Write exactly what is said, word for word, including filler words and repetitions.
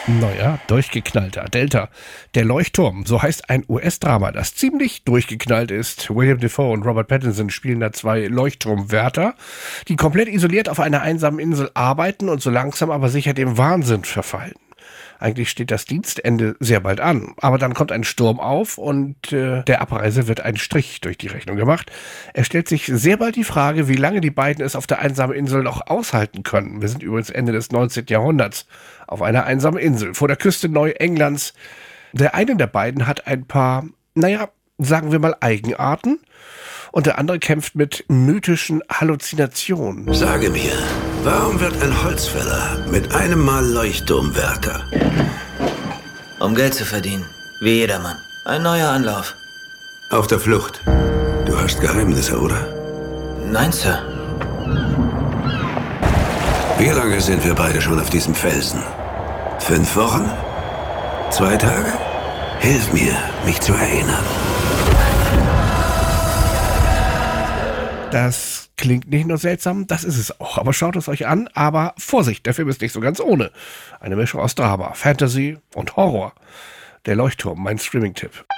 Neuer, durchgeknallter Delta. Der Leuchtturm, so heißt ein U S-Drama, das ziemlich durchgeknallt ist. William Dafoe und Robert Pattinson spielen da zwei Leuchtturmwärter, die komplett isoliert auf einer einsamen Insel arbeiten und so langsam aber sicher dem Wahnsinn verfallen. Eigentlich steht das Dienstende sehr bald an, aber dann kommt ein Sturm auf und äh, der Abreise wird ein Strich durch die Rechnung gemacht. Es stellt sich sehr bald die Frage, wie lange die beiden es auf der einsamen Insel noch aushalten können. Wir sind übrigens Ende des neunzehnten Jahrhunderts auf einer einsamen Insel vor der Küste Neuenglands. Der eine der beiden hat ein paar, naja, sagen wir mal Eigenarten und der andere kämpft mit mythischen Halluzinationen. Sage mir, warum wird ein Holzfäller mit einem Mal Leuchtturmwärter? Um Geld zu verdienen, wie jedermann. Ein neuer Anlauf. Auf der Flucht. Du hast Geheimnisse, oder? Nein, Sir. Wie lange sind wir beide schon auf diesem Felsen? Fünf Wochen? Zwei Tage? Hilf mir, mich zu erinnern. Das klingt nicht nur seltsam, das ist es auch. Aber schaut es euch an. Aber Vorsicht, der Film ist nicht so ganz ohne. Eine Mischung aus Drama, Fantasy und Horror. Der Leuchtturm, mein Streaming-Tipp.